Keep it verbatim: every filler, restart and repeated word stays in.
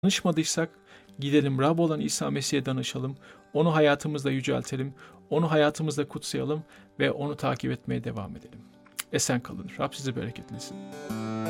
danışmadıysak gidelim Rab olan İsa Mesih'e danışalım. Onu hayatımızda yüceltelim. Onu hayatımızda kutsayalım ve onu takip etmeye devam edelim. Esen kalın. Rab sizi bereketlesin.